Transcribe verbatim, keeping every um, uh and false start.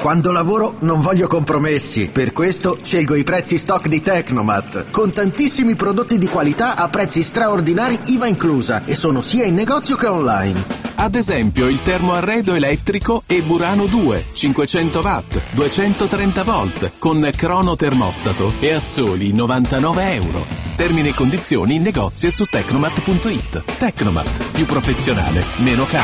Quando lavoro non voglio compromessi, per questo scelgo i prezzi stock di Tecnomat, con tantissimi prodotti di qualità a prezzi straordinari I V A inclusa, e sono sia in negozio che online. Ad esempio il termoarredo elettrico e Burano due, cinquecento watt, duecentotrenta volt, con cronotermostato e a soli novantanove euro. Termini e condizioni in negozio e su tecnomat punto it. Tecnomat, più professionale, meno caro.